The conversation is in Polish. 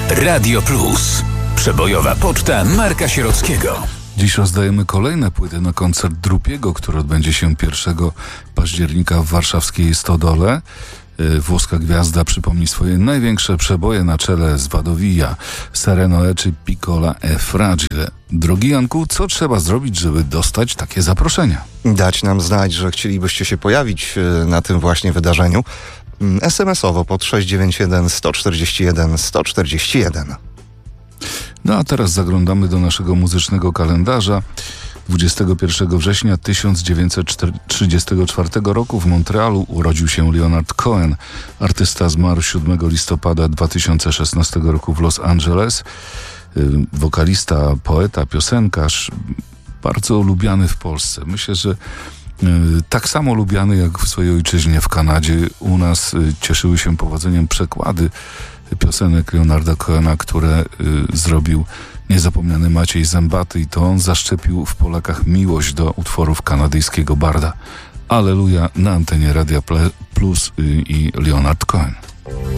Radio Plus. Przebojowa poczta Marka Sierockiego. Dziś rozdajemy kolejne płyty na koncert Drupiego, który odbędzie się 1 października w warszawskiej Stodole. Włoska gwiazda przypomni swoje największe przeboje na czele z Vadovia, Sereno E czy Piccola e Fragile. Drogi Janku, co trzeba zrobić, żeby dostać takie zaproszenia? Dać nam znać, że chcielibyście się pojawić na tym właśnie wydarzeniu. SMS-owo pod 691 141 141. No a teraz zaglądamy do naszego muzycznego kalendarza. 21 września 1934 roku w Montrealu urodził się Leonard Cohen. Artysta zmarł 7 listopada 2016 roku w Los Angeles. Wokalista, poeta, piosenkarz, bardzo lubiany w Polsce. Myślę, że tak samo lubiany jak w swojej ojczyźnie w Kanadzie. U nas cieszyły się powodzeniem przekłady piosenek Leonarda Cohena, które zrobił niezapomniany Maciej Zębaty, i to on zaszczepił w Polakach miłość do utworów kanadyjskiego barda. Alleluja na antenie Radia Plus i Leonard Cohen.